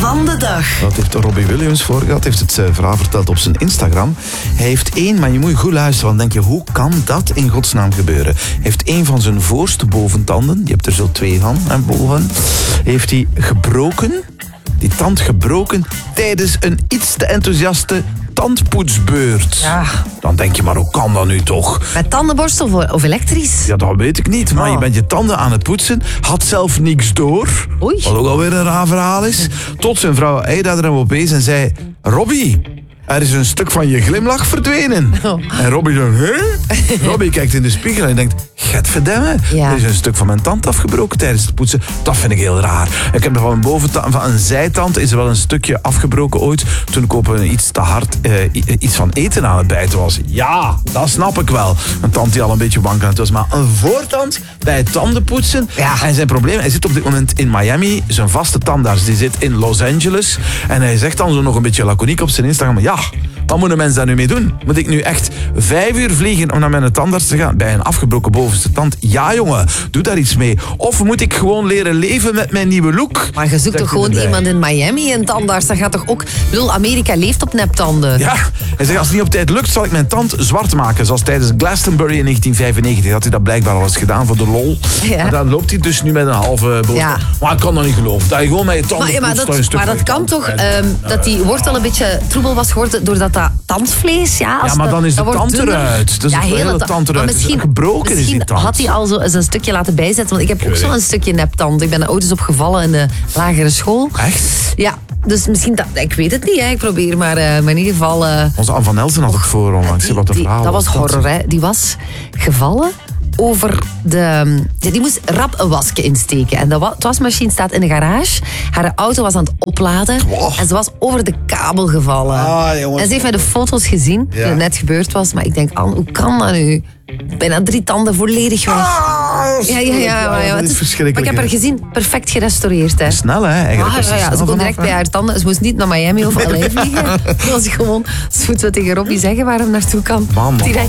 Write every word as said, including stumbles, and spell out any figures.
van de dag. Dat heeft Robbie Williams voor gehad, heeft het verhaal verteld op zijn Instagram. Hij heeft één, maar je moet goed luisteren, want denk je, hoe kan dat in godsnaam gebeuren? Hij heeft één van zijn voorste boventanden, je hebt er zo twee van, en boven, heeft hij gebroken, die tand gebroken, tijdens een iets te enthousiaste tandpoetsbeurt. Ja. Dan denk je, maar hoe kan dat nu toch? Met tandenborstel of, of elektrisch? Ja, dat weet ik niet. Maar Oh. je bent je tanden aan het poetsen, had zelf niks door. Oei. Wat ook alweer een raar verhaal is. Tot zijn vrouw Eida er hem opeens en zei... Robbie, er is een stuk van je glimlach verdwenen. Oh. En Robbie zegt, hè? Robbie kijkt in de spiegel en denkt... Gadverdamme, Ja. er is een stuk van mijn tand afgebroken tijdens het poetsen. Dat vind ik heel raar. Ik heb van mijn boventand, van een zijtand is er wel een stukje afgebroken ooit. Toen ik op een iets te hard eh, iets van eten aan het bijten was. Ja, dat snap ik wel. Een tand die al een beetje wankelend was. Maar een voortand bij het tandenpoetsen. Ja. En zijn probleem, hij zit op dit moment in Miami. Zijn vaste tandarts die zit in Los Angeles. En hij zegt dan zo nog een beetje laconiek op zijn Instagram. Ja, wat moeten mensen daar nu mee doen? Moet ik nu echt vijf uur vliegen om naar mijn tandarts te gaan bij een afgebroken bovenste tand? Ja, jongen, doe daar iets mee. Of moet ik gewoon leren leven met mijn nieuwe look? Maar je zoekt Zegt toch gewoon hij erbij. iemand in Miami, een tandarts? Dat gaat toch ook... Ik bedoel, Amerika leeft op neptanden. Ja, hij zegt, als het niet op tijd lukt, zal ik mijn tand zwart maken. Zoals tijdens Glastonbury in negentien vijfennegentig. Had hij dat blijkbaar al eens gedaan voor de lol. Ja. Maar dan loopt hij dus nu met een halve bovenste. Ja. Maar ik kan dat niet geloven. Dat je gewoon met je tanden Maar, ja, maar poetst, dat, een stuk maar van dat je kan tand toch, kwijt. ehm, dat die wortel een beetje troebel was geworden doordat dat tandvlees, ja... Als Ja, maar dat- dan is de dat wordt tand dunner. eruit. Dat is de hele ta- tand eruit. Maar Het is misschien, gebroken is die misschien tand. had hij al zo eens een stukje laten bijzetten, want ik heb ook weet zo'n het. stukje neptand. Ik ben er ooit eens op gevallen in de lagere school. Echt? Ja, dus misschien... Dat, ik weet het niet, hè. Ik probeer maar, uh, maar in ieder geval... Uh, Onze Anne van Elsen had het voor onlangs. die- Wat een die- verhaal dat was dat. horror, hè. Die was gevallen over de... Die, die moest rap een wasje insteken. En de wa- de wasmachine staat in de garage. Haar auto was aan het opladen. Wow. En ze was over de kabel gevallen. Ah, jongens. En ze heeft mij de foto's gezien, Ja. toen het net gebeurd was. Maar ik denk, Anne, hoe kan dat nu? Bijna drie tanden volledig weg. Ah, Ja, ja, ja. Maar, ja, dat het is is- verschrikkelijk. maar ik heb hè. haar gezien, perfect gerestaureerd. Hè. Snel, hè? Eigenlijk Ah, was ja, ze ja, snel ze kon vanaf, direct hè. bij haar tanden. Ze moest niet naar Miami of L A vliegen. Ze was gewoon... Ze moeten we tegen Robbie zeggen waar hem naartoe kan. Man, man, Direct.